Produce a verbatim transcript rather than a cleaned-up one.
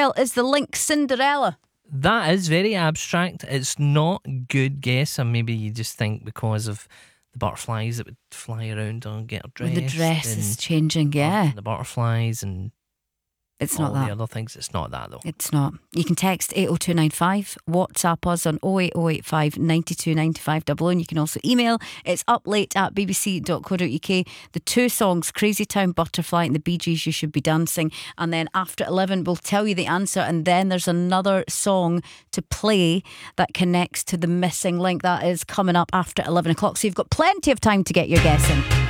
well, is the link Cinderella? That is very abstract. It's not good guess, and maybe you just think because of the butterflies that would fly around and get her dressed. The dress and, is changing, yeah. and the butterflies and It's all not that. the other things. It's not that though. It's not. You can text eight oh two nine five, WhatsApp us on oh eight oh eight five nine two nine five double oh, and you can also email. It's uplate at b b c dot co dot u k. The two songs, Crazy Town Butterfly and the Bee Gees, You Should Be Dancing. And then after eleven, we'll tell you the answer. And then there's another song to play that connects to the missing link. That is coming up after eleven o'clock. So you've got plenty of time to get your guess in.